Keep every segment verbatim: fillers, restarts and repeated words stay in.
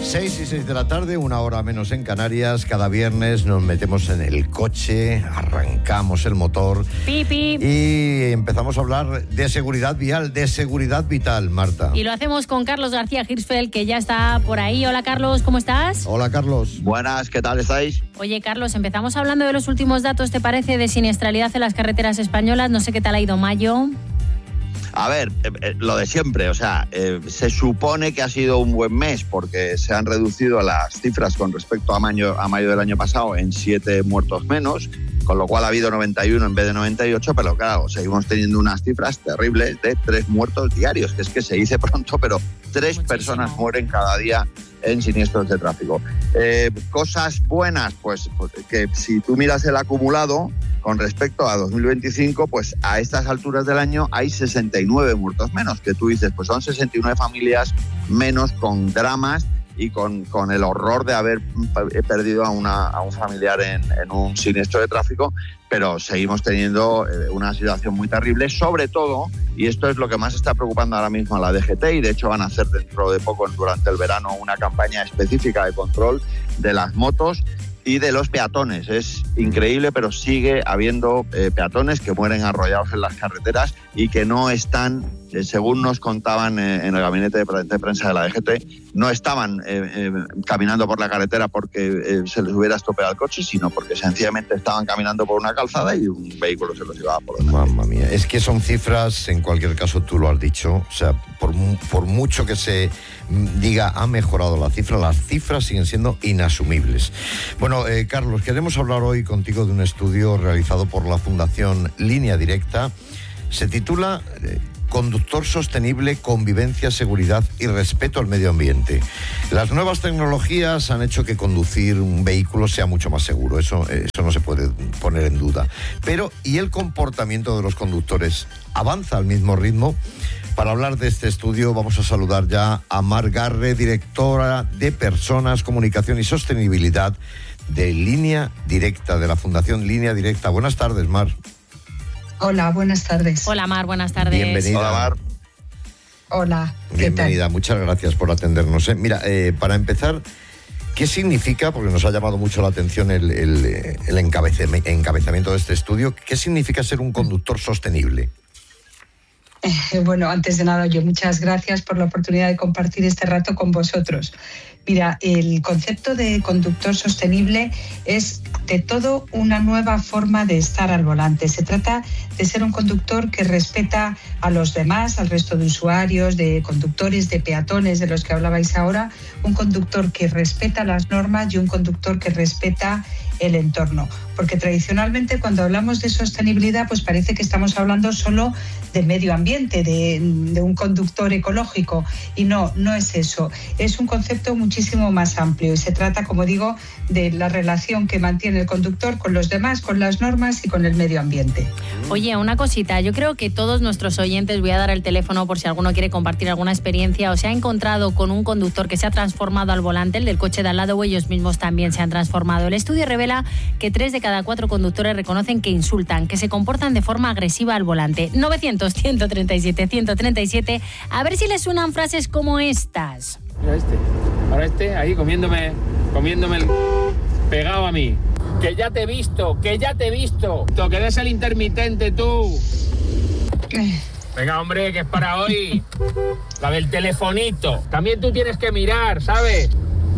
seis y seis de la tarde, una hora menos en Canarias. Cada viernes nos metemos en el coche, arrancamos el motor Pipi. y empezamos a hablar de seguridad vial, de seguridad vital, Marta. Y lo hacemos con Carlos García Hirschfeld, que ya está por ahí. Hola, Carlos, ¿cómo estás? Hola, Carlos. Buenas, ¿qué tal estáis? Oye, Carlos, empezamos hablando de los últimos datos, ¿te parece?, de siniestralidad en las carreteras españolas. No sé qué tal ha ido mayo. A ver, eh, eh, lo de siempre, o sea, eh, se supone que ha sido un buen mes porque se han reducido las cifras con respecto a mayo, a mayo del año pasado en siete muertos menos, con lo cual ha habido noventa y uno en vez de noventa y ocho, pero claro, seguimos teniendo unas cifras terribles de tres muertos diarios, que es que se dice pronto, pero tres Muchísimo. personas mueren cada día en siniestros de tráfico. Eh, cosas buenas, pues, pues que si tú miras el acumulado con respecto a dos mil veinticinco, pues a estas alturas del año hay sesenta y nueve muertos menos, que tú dices, pues son sesenta y nueve familias menos con dramas y con, con el horror de haber perdido a, una, a un familiar en, en un siniestro de tráfico, pero seguimos teniendo eh, una situación muy terrible, sobre todo, y esto es lo que más está preocupando ahora mismo a la D G T, y de hecho van a hacer dentro de poco, durante el verano, una campaña específica de control de las motos y de los peatones. Es increíble, pero sigue habiendo eh, peatones que mueren arrollados en las carreteras y que no están, eh, según nos contaban eh, en el gabinete de, de prensa de la D G T, no estaban eh, eh, caminando por la carretera porque eh, se les hubiera estropeado el coche, sino porque sencillamente estaban caminando por una calzada y un vehículo se los llevaba por delante. Mamma mía, es que son cifras, en cualquier caso tú lo has dicho, o sea, por, por mucho que se diga ha mejorado la cifra, las cifras siguen siendo inasumibles. Bueno, eh, Carlos, queremos hablar hoy contigo de un estudio realizado por la Fundación Línea Directa. Se titula eh, Conductor sostenible, convivencia, seguridad y respeto al medio ambiente. Las nuevas tecnologías han hecho que conducir un vehículo sea mucho más seguro, eso, eso no se puede poner en duda. Pero, ¿y el comportamiento de los conductores avanza al mismo ritmo? Para hablar de este estudio vamos a saludar ya a Mar Garre, directora de Personas, Comunicación y Sostenibilidad de Línea Directa, de la Fundación Línea Directa. Buenas tardes, Mar. Hola, buenas tardes. Hola, Mar, buenas tardes. Bienvenida. Hola, Mar. Hola, ¿qué Bienvenida, tal? muchas gracias por atendernos. ¿eh? Mira, eh, para empezar, ¿qué significa, porque nos ha llamado mucho la atención el, el, el encabezamiento de este estudio, qué significa ser un conductor sostenible? Eh, bueno, antes de nada, yo muchas gracias por la oportunidad de compartir este rato con vosotros. Mira, el concepto de conductor sostenible es de todo una nueva forma de estar al volante. Se trata de ser un conductor que respeta a los demás, al resto de usuarios, de conductores, de peatones, de los que hablabais ahora, un conductor que respeta las normas y un conductor que respeta el entorno. Porque tradicionalmente cuando hablamos de sostenibilidad, pues parece que estamos hablando solo de medio ambiente, de, de un conductor ecológico, y no, no es eso. Es un concepto muchísimo más amplio y se trata, como digo, de la relación que mantiene el conductor con los demás, con las normas y con el medio ambiente. Oye, una cosita, yo creo que todos nuestros oyentes, voy a dar el teléfono por si alguno quiere compartir alguna experiencia o se ha encontrado con un conductor que se ha transformado al volante, el del coche de al lado, o ellos mismos también se han transformado. El estudio revela que tres de cada cuatro conductores reconocen que insultan, que se comportan de forma agresiva al volante. novecientos, ciento treinta y siete, ciento treinta y siete, a ver si les suenan frases como estas. Mira este, ahora este ahí comiéndome, comiéndome el... pegado a mí. Que ya te he visto, que ya te he visto. Que eres el intermitente tú. Venga, hombre, que es para hoy. La del telefonito. También tú tienes que mirar, ¿sabes?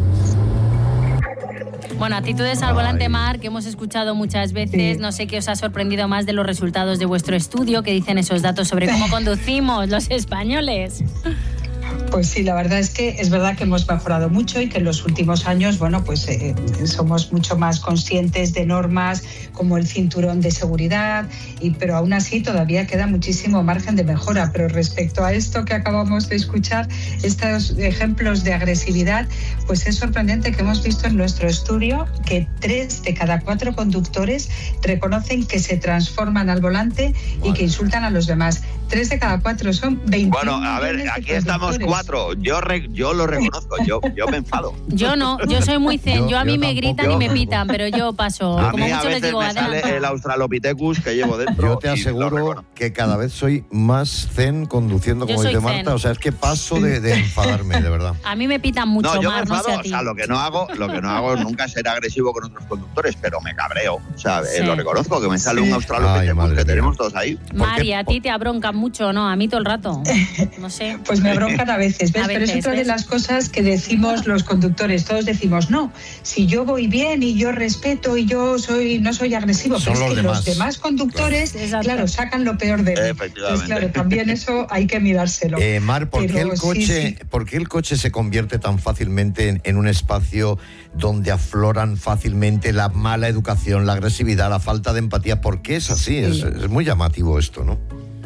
Bueno, actitudes al volante, Mar, que hemos escuchado muchas veces. No sé qué os ha sorprendido más de los resultados de vuestro estudio, que dicen esos datos sobre cómo conducimos los españoles. Pues sí, la verdad es que es verdad que hemos mejorado mucho y que en los últimos años, bueno, pues eh, somos mucho más conscientes de normas como el cinturón de seguridad, y, pero aún así todavía queda muchísimo margen de mejora. Pero respecto a esto que acabamos de escuchar, estos ejemplos de agresividad, pues es sorprendente que hemos visto en nuestro estudio que tres de cada cuatro conductores reconocen que se transforman al volante y que insultan a los demás. Tres de cada cuatro son veinte. Bueno, a ver, aquí estamos cuatro. cuatro. Yo re, yo lo reconozco, yo, yo me enfado. Yo no, yo soy muy zen. Yo, yo a mí yo me gritan yo, y me pitan, pero yo paso. A como mí mucho a les digo, me adelante. sale el Australopithecus que llevo dentro. Yo te aseguro que cada vez soy más zen conduciendo, como dice Marta. O sea, es que paso de, de enfadarme, de verdad. A mí me pitan mucho, no, yo Mar, me enfado, no sé a ti. O sea, lo que no hago, lo que no hago nunca es ser agresivo con otros conductores, pero me cabreo. O sea, sí. eh, lo reconozco, que me sale sí. un Australopithecus que tenemos todos ahí. Mari, a ti te abroncan mucho, ¿no? A mí todo el rato. No sé. Pues me abroncan a veces, ¿ves? A veces, pero es otra ¿ves? de las cosas que decimos los conductores. Todos decimos, no, si yo voy bien y yo respeto y yo soy no soy agresivo, pero es que demás. los demás conductores, claro. claro, sacan lo peor de mí. Efectivamente. Entonces, claro, también eso hay que mirárselo. Eh, Mar, ¿por qué, el coche, sí, sí. ¿por qué el coche se convierte tan fácilmente en, en un espacio donde afloran fácilmente la mala educación, la agresividad, la falta de empatía? ¿Por qué es así? Sí. Es, es muy llamativo esto, ¿no?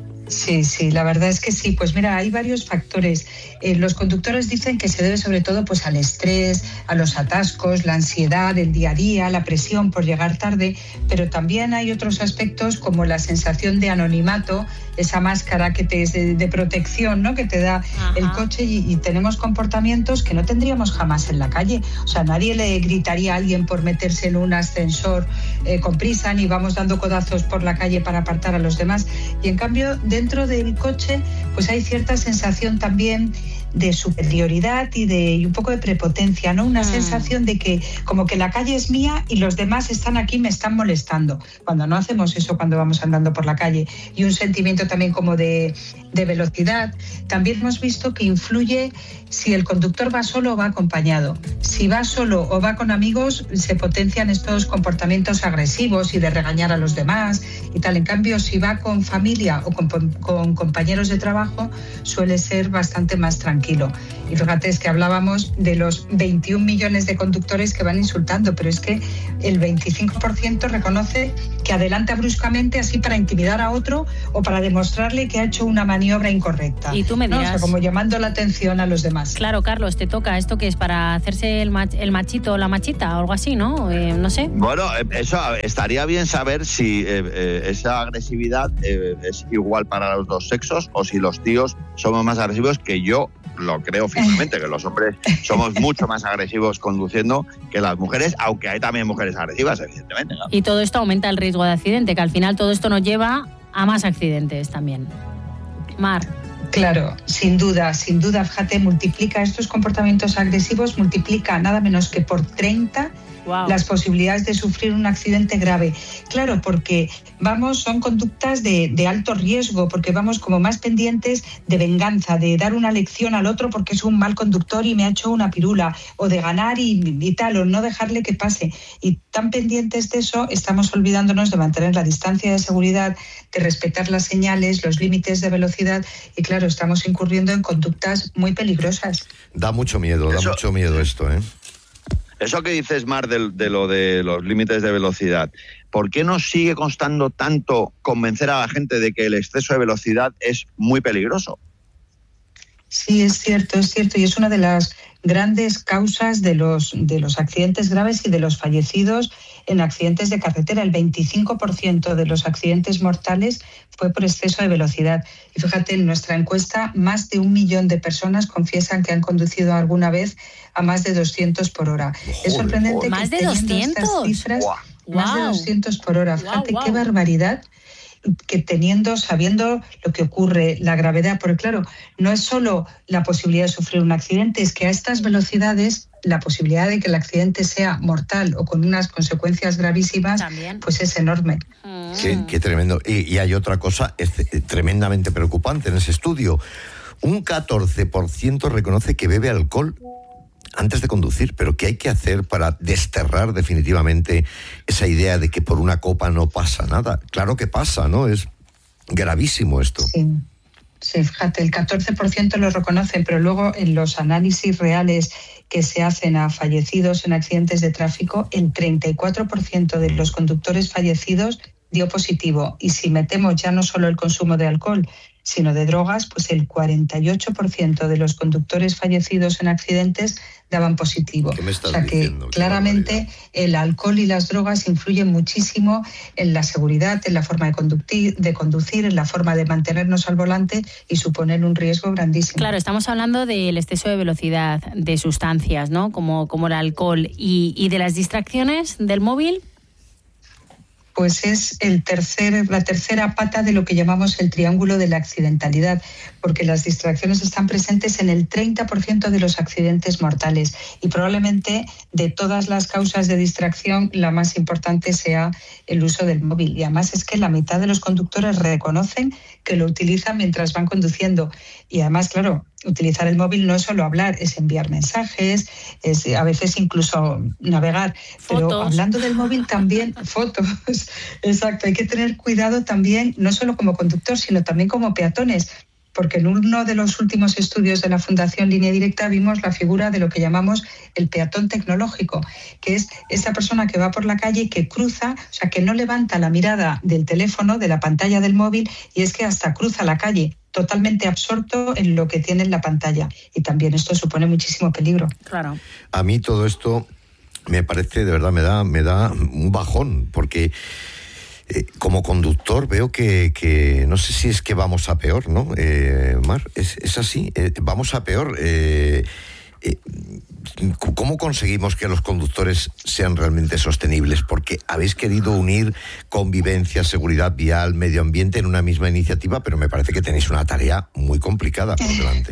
Sí, sí, la verdad es que sí. Pues mira, hay varios factores. Eh, los conductores dicen que se debe sobre todo pues al estrés, a los atascos, la ansiedad del día a día, la presión por llegar tarde, pero también hay otros aspectos como la sensación de anonimato, esa máscara que te es de, de protección, ¿no? que te da Ajá. el coche y, y tenemos comportamientos que no tendríamos jamás en la calle. O sea, nadie le gritaría a alguien por meterse en un ascensor eh, con prisa, ni vamos dando codazos por la calle para apartar a los demás. Y en cambio, de dentro del coche pues hay cierta sensación también de superioridad y de y un poco de prepotencia, ¿no? Una mm. sensación de que como que la calle es mía y los demás están aquí, me están molestando, cuando no hacemos eso cuando vamos andando por la calle. Y un sentimiento también como de, de velocidad. También hemos visto que influye si el conductor va solo o va acompañado. Si va solo o va con amigos, se potencian estos comportamientos agresivos y de regañar a los demás y tal. En cambio, si va con familia o con, con compañeros de trabajo, suele ser bastante más tranquilo. Y fíjate, es que hablábamos de los veintiún millones de conductores que van insultando, pero es que el veinticinco por ciento reconoce que adelanta bruscamente así para intimidar a otro o para demostrarle que ha hecho una maniobra incorrecta. Y tú me dirás, ¿no? O sea, como llamando la atención a los demás. Claro, Carlos, te toca. ¿Esto que es para hacerse el, mach, el machito o la machita o algo así, no? Eh, no sé. Bueno, eso estaría bien saber si eh, eh, esa agresividad eh, es igual para los dos sexos o si los tíos somos más agresivos, que yo lo creo firmemente, que los hombres somos mucho más agresivos conduciendo que las mujeres, aunque hay también mujeres agresivas, evidentemente, ¿no? Y todo esto aumenta el riesgo de accidente, que al final todo esto nos lleva a más accidentes también. Mar. Claro, sin duda, sin duda, fíjate, multiplica estos comportamientos agresivos, multiplica nada menos que por treinta wow. las posibilidades de sufrir un accidente grave. Claro, porque vamos, son conductas de, de alto riesgo, porque vamos como más pendientes de venganza, de dar una lección al otro porque es un mal conductor y me ha hecho una pirula, o de ganar y, y tal, o no dejarle que pase. Y tan pendientes de eso, estamos olvidándonos de mantener la distancia de seguridad, de respetar las señales, los límites de velocidad, y claro, estamos incurriendo en conductas muy peligrosas. Da mucho miedo, da eso, mucho miedo esto, ¿eh? Eso que dices, Mar, de, de lo de los límites de velocidad, ¿por qué nos sigue costando tanto convencer a la gente de que el exceso de velocidad es muy peligroso? Sí, es cierto, es cierto, y es una de las grandes causas de los, de los accidentes graves y de los fallecidos en accidentes de carretera. El veinticinco por ciento de los accidentes mortales fue por exceso de velocidad. Y fíjate, en nuestra encuesta, más de un millón de personas confiesan que han conducido alguna vez a más de doscientos por hora. Joder, es sorprendente que ¿más de doscientos? Estas cifras, wow. más wow. de doscientos por hora. Fíjate wow, wow. qué barbaridad, que teniendo, sabiendo lo que ocurre, la gravedad, porque claro, no es solo la posibilidad de sufrir un accidente, es que a estas velocidades la posibilidad de que el accidente sea mortal o con unas consecuencias gravísimas, ¿también? Pues es enorme. Mm. Qué, qué tremendo. Y, y hay otra cosa es, eh, tremendamente preocupante en ese estudio. Un catorce por ciento reconoce que bebe alcohol antes de conducir, pero ¿qué hay que hacer para desterrar definitivamente esa idea de que por una copa no pasa nada? Claro que pasa, ¿no? Es gravísimo esto. Sí, sí, fíjate, el catorce por ciento lo reconocen, pero luego en los análisis reales que se hacen a fallecidos en accidentes de tráfico, el treinta y cuatro por ciento de los conductores fallecidos dio positivo. Y si metemos ya no solo el consumo de alcohol, sino de drogas, pues el cuarenta y ocho por ciento de los conductores fallecidos en accidentes daban positivo. ¿Qué me estás o sea que diciendo? claramente el alcohol y las drogas influyen muchísimo en la seguridad, en la forma de conducir, de conducir, en la forma de mantenernos al volante y suponen un riesgo grandísimo. Claro, estamos hablando del exceso de velocidad, de sustancias, ¿no? Como, como el alcohol y, y de las distracciones del móvil. Pues es el tercer, la tercera pata de lo que llamamos el triángulo de la accidentalidad, porque las distracciones están presentes en el treinta por ciento de los accidentes mortales y probablemente de todas las causas de distracción la más importante sea el uso del móvil. Y además es que la mitad de los conductores reconocen que lo utilizan mientras van conduciendo. Y además, claro, utilizar el móvil no es solo hablar, es enviar mensajes, es a veces incluso navegar. Pero fotos. Hablando del móvil también, fotos. Exacto, hay que tener cuidado también, no solo como conductor, sino también como peatones. Porque en uno de los últimos estudios de la Fundación Línea Directa vimos la figura de lo que llamamos el peatón tecnológico, que es esa persona que va por la calle y que cruza, o sea, que no levanta la mirada del teléfono, de la pantalla del móvil, y es que hasta cruza la calle totalmente absorto en lo que tiene en la pantalla. Y también esto supone muchísimo peligro. Claro. A mí todo esto me parece, de verdad, me da, me da un bajón, porque... Eh, como conductor veo que, que no sé si es que vamos a peor, ¿no? Eh, Mar, es, es así, eh, vamos a peor. Eh, eh, ¿Cómo conseguimos que los conductores sean realmente sostenibles? Porque habéis querido unir convivencia, seguridad vial, medio ambiente en una misma iniciativa, pero me parece que tenéis una tarea muy complicada por delante.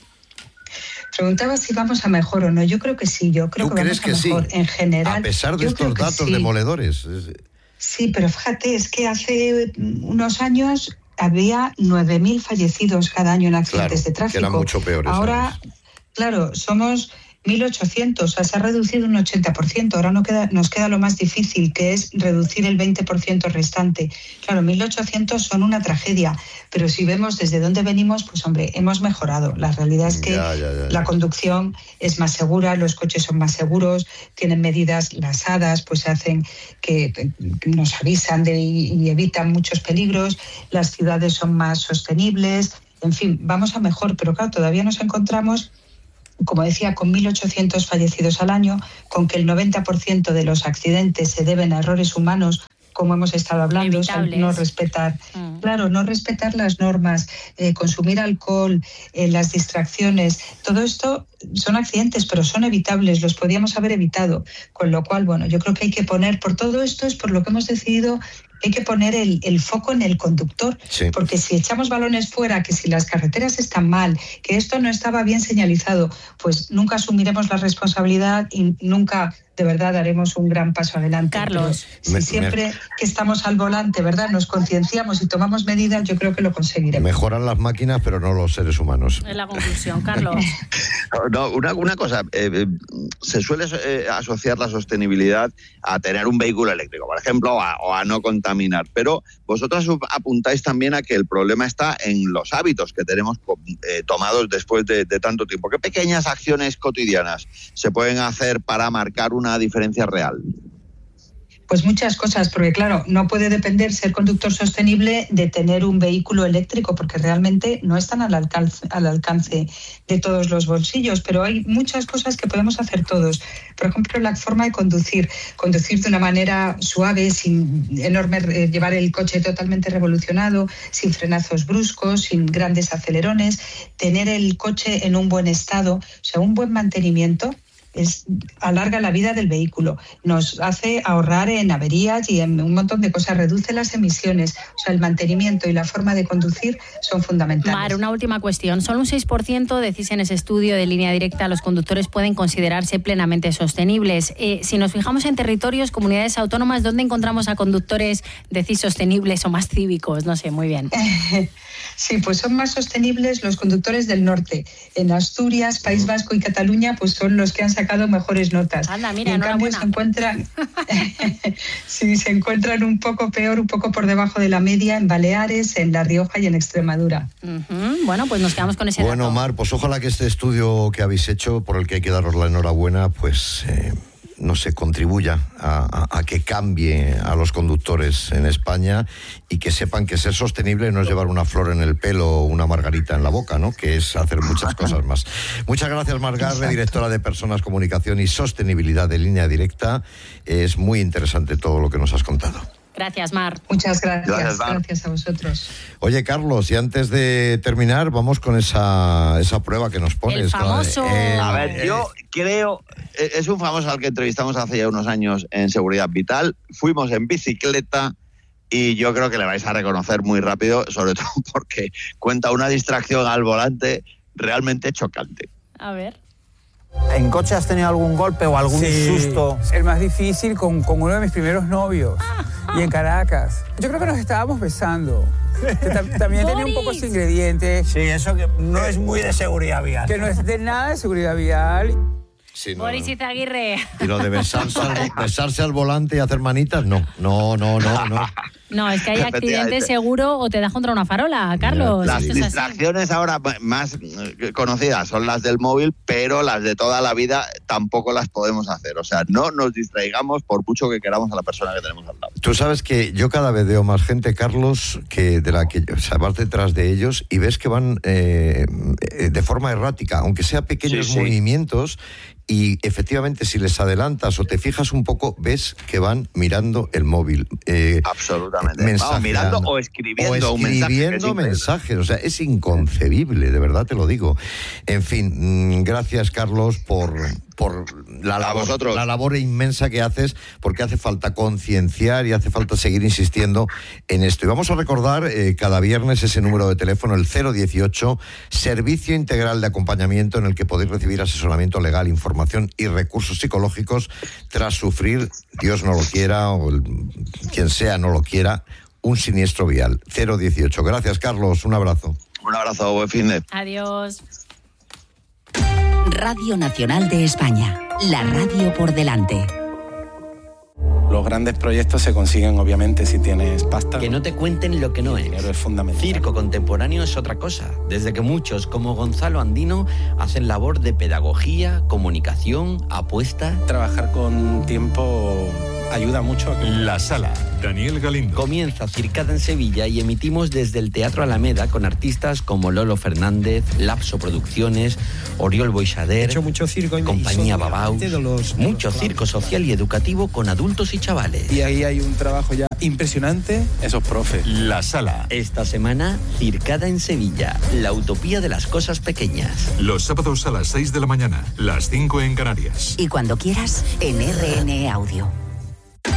Preguntaba si vamos a mejor o no. Yo creo que sí, yo creo ¿Tú que crees vamos a que mejor. sí? En general. A pesar de estos datos sí. demoledores. Sí, pero fíjate, es que hace unos años había nueve mil fallecidos cada año en accidentes claro, de tráfico. Que eran mucho peores. Ahora, ¿sabes? Claro, somos mil ochocientos, o sea, se ha reducido un ochenta por ciento. Ahora no queda, nos queda lo más difícil, que es reducir el veinte por ciento restante. Claro, mil ochocientos son una tragedia, pero si vemos desde dónde venimos, pues hombre, hemos mejorado. La realidad es que ya, ya, ya, ya. la conducción es más segura, los coches son más seguros, tienen medidas, las hadas pues hacen que, que nos avisan de, y evitan muchos peligros, las ciudades son más sostenibles, en fin, vamos a mejor, pero claro, todavía nos encontramos, como decía, con mil ochocientos fallecidos al año, con que el noventa por ciento de los accidentes se deben a errores humanos, como hemos estado hablando, o sea, no respetar, mm. claro, no respetar las normas, eh, consumir alcohol, eh, las distracciones, todo esto son accidentes, pero son evitables, los podíamos haber evitado, con lo cual, bueno, yo creo que hay que poner, por todo esto es por lo que hemos decidido, hay que poner el, el foco en el conductor, sí. Porque si echamos balones fuera, que si las carreteras están mal, que esto no estaba bien señalizado, pues nunca asumiremos la responsabilidad y nunca de verdad daremos un gran paso adelante. Carlos, Pero si me, siempre me... que estamos al volante, ¿verdad?, nos concienciamos y tomamos medidas, yo creo que lo conseguiremos. Mejoran las máquinas, pero no los seres humanos. Es la conclusión, Carlos. No, una, una cosa, eh, eh, se suele eh, asociar la sostenibilidad a tener un vehículo eléctrico, por ejemplo, o a, o a no contaminar, pero vosotros apuntáis también a que el problema está en los hábitos que tenemos eh, tomados después de, de tanto tiempo. ¿Qué pequeñas acciones cotidianas se pueden hacer para marcar una diferencia real? Pues muchas cosas, porque claro, no puede depender ser conductor sostenible de tener un vehículo eléctrico, porque realmente no están al alcance, al alcance de todos los bolsillos, pero hay muchas cosas que podemos hacer todos. Por ejemplo, la forma de conducir, conducir de una manera suave, sin enorme, eh, llevar el coche totalmente revolucionado, sin frenazos bruscos, sin grandes acelerones, tener el coche en un buen estado, o sea, un buen mantenimiento. Es, alarga la vida del vehículo, nos hace ahorrar en averías y en un montón de cosas, reduce las emisiones, o sea, el mantenimiento y la forma de conducir son fundamentales. Mar, una última cuestión. Solo un seis por ciento, decís en ese estudio de Línea Directa, los conductores pueden considerarse plenamente sostenibles. Eh, si nos fijamos en territorios, comunidades autónomas, ¿dónde encontramos a conductores, decís, sostenibles o más cívicos? No sé, muy bien. Sí, pues son más sostenibles los conductores del norte. En Asturias, País Vasco y Cataluña, pues son los que han sacado mejores notas. Anda, mira, y en cambio se encuentran, sí, se encuentran un poco peor, un poco por debajo de la media en Baleares, en La Rioja y en Extremadura. Uh-huh. Bueno, pues nos quedamos con ese Bueno, dato. Mar, pues ojalá que este estudio que habéis hecho, por el que hay que daros la enhorabuena, pues... Eh... no sé, contribuya a, a, a que cambie a los conductores en España y que sepan que ser sostenible no es llevar una flor en el pelo o una margarita en la boca, ¿no? Que es hacer muchas cosas más. Muchas gracias, Margarre, directora de Personas, Comunicación y Sostenibilidad de Línea Directa. Es muy interesante todo lo que nos has contado. Gracias, Mar. Muchas gracias, Gracias, Mar. gracias a vosotros. Oye, Carlos, y antes de terminar, vamos con esa, esa prueba que nos pones. El famoso... Eh, A ver, eh, yo creo, es un famoso al que entrevistamos hace ya unos años en Seguridad Vital. Fuimos en bicicleta y yo creo que le vais a reconocer muy rápido, sobre todo porque cuenta una distracción al volante realmente chocante. A ver. ¿En coche has tenido algún golpe o algún Sí, susto? el más difícil con, con uno de mis primeros novios y en Caracas. Yo creo que nos estábamos besando. Que tam- también tenía un poco ese ingrediente Sí, eso que no es muy de seguridad vial. que no es de nada de seguridad vial. sí, no, Boris no. Izaguirre. Y lo de besarse al, besarse al volante y hacer manitas, no, no, no, no, no. No, es que hay accidente Efectivamente. seguro o te das contra una farola, Carlos. Las Esto es así. distracciones ahora más eh, conocidas son las del móvil, pero las de toda la vida tampoco las podemos hacer. O sea, no nos distraigamos por mucho que queramos a la persona que tenemos al lado. Tú sabes que yo cada vez veo más gente, Carlos, que de la que o sea, vas detrás de ellos y ves que van eh, eh, de forma errática, aunque sea pequeños Sí, sí. movimientos, y efectivamente si les adelantas o te fijas un poco, ves que van mirando el móvil. Eh, Absolutamente. mensajeando. Vamos, mirando o escribiendo, o un mensaje. que es escribiendo increíble. mensajes, o sea, es inconcebible, de verdad te lo digo. En fin, mm, gracias, Carlos, por, por la, A labor, vosotros. la labor inmensa que haces, porque hace falta concienciar y hace falta seguir insistiendo en esto. Y vamos a recordar eh, cada viernes ese número de teléfono, el cero dieciocho, Servicio Integral de Acompañamiento, en el que podéis recibir asesoramiento legal, información y recursos psicológicos tras sufrir, Dios no lo quiera, o el, quien sea no lo quiera, un siniestro vial. cero dieciocho. Gracias, Carlos. Un abrazo. Un abrazo, buen fin de. Adiós. Radio Nacional de España, la radio por delante. Los grandes proyectos se consiguen, obviamente, si tienes pasta. Que no te cuenten lo que no El es. dinero es fundamental. Circo contemporáneo es otra cosa. Desde que muchos, como Gonzalo Andino, hacen labor de pedagogía, comunicación, apuesta. Trabajar con tiempo ayuda mucho a que... La Sala, Daniel Galindo. Comienza Circada en Sevilla y emitimos desde el Teatro Alameda con artistas como Lolo Fernández, Lapso Producciones, Oriol Boixader, He hecho mucho circo y Compañía y soy Babaus, de los- mucho circo social y educativo con adultos y chavales. Y ahí hay un trabajo ya impresionante. Esos profes. La Sala, Esta semana, Circada en Sevilla, la utopía de las cosas pequeñas. los sábados a las seis de la mañana, las cinco en Canarias. Y cuando quieras, en R N E Audio.